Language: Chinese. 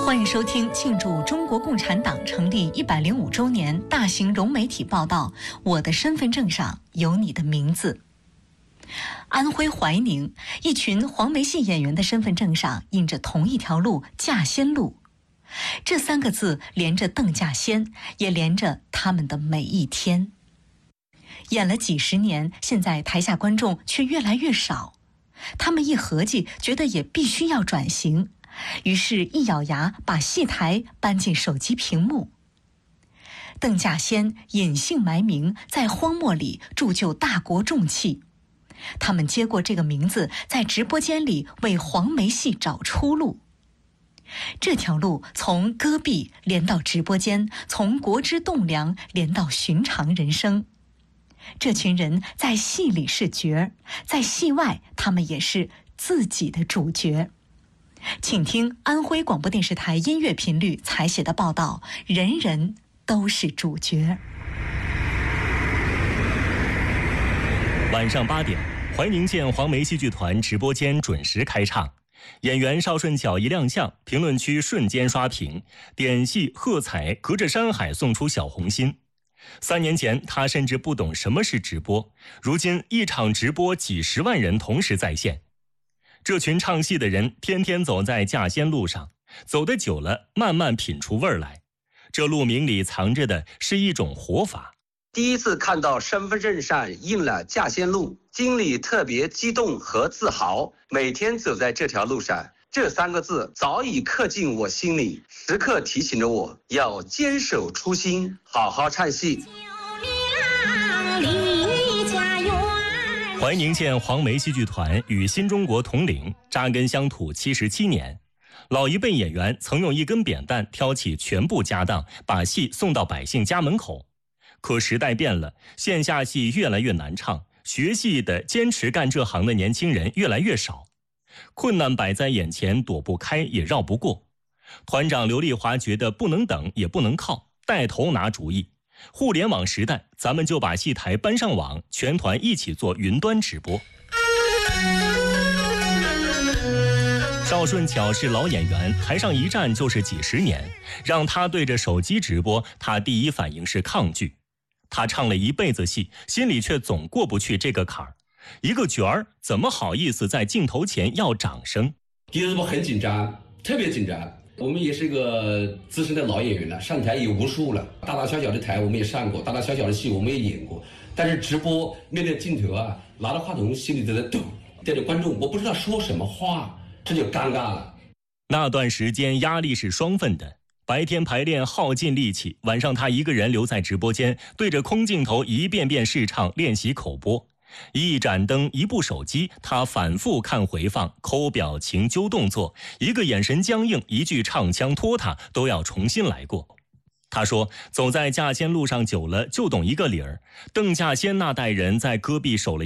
欢迎收听庆祝中国共产党成立105周年大型融媒体报道《我的身份证上有你的名字》。安徽怀宁，一群黄梅戏演员的身份证上印着同一条路——稼先路。这3个字连着邓稼先，也连着他们的每一天。演了几十年，现在台下观众却越来越少。他们一合计，觉得也必须要转型，于是一咬牙把戏台搬进手机屏幕。邓稼先隐姓埋名，在荒漠里铸就大国重器。他们接过这个名字，在直播间里为黄梅戏找出路。这条路从戈壁连到直播间，从国之栋梁连到寻常人生。这群人在戏里是角儿，在戏外他们也是自己的主角。请听安徽广播电视台音乐频率采写的报道，人人都是主角。 晚上8点，怀宁县黄梅戏剧团直播间准时开唱，演员邵顺巧一亮相，评论区瞬间刷屏，点戏喝彩，隔着山海送出小红心。3年前他甚至不懂什么是直播，如今一场直播几10万人同时在线。这群唱戏的人天天走在稼先路上，走得久了，慢慢品出味儿来。这路名里藏着的是一种活法。 第一次看到身份证上印了稼先路，心里特别激动和自豪。每天走在这条路上，这3个字早已刻进我心里，时刻提醒着我要坚守初心，好好唱戏。 怀宁县黄梅戏剧团与新中国同龄，扎根乡土77年。老一辈演员曾用1根扁担挑起全部家当，把戏送到百姓家门口。可时代变了，线下戏越来越难唱，学戏的坚持干这行的年轻人越来越少。困难摆在眼前，躲不开也绕不过。团长刘丽华觉得不能等也不能靠，带头拿主意。互联网时代，咱们就把戏台搬上网，全团一起做云端直播。邵顺巧是老演员，台上一站就是几10年，让他对着手机直播，他第一反应是抗拒。他唱了一辈子戏，心里却总过不去这个坎儿。一个角儿怎么好意思在镜头前要掌声？ 第一次我很紧张，特别紧张。我们也是个资深的老演员了，上台也无数了，大大小小的台我们也上过，大大小小的戏我们也演过。但是直播面对镜头啊，拿着话筒心里在那抖，对着观众我不知道说什么话，这就尴尬了。 那段时间压力是双份的，白天排练耗尽力气，晚上他一个人留在直播间，对着空镜头一遍遍试唱练习口播。一盏灯，一部手机，他反复看回放，抠表情，揪动作，一个眼神僵硬，一句唱腔拖沓，都要重新来过。他说，走在稼先路上久了，就懂一个理儿。邓稼先那代人在戈壁守了